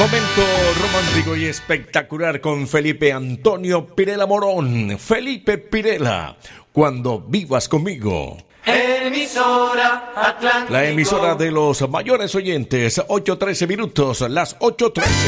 Momento romántico y espectacular con Felipe Antonio Pirela Morón. Felipe Pirela, Cuando vivas conmigo. Emisora Atlántico. La emisora de los mayores oyentes, 8:13 minutos, las 8:13.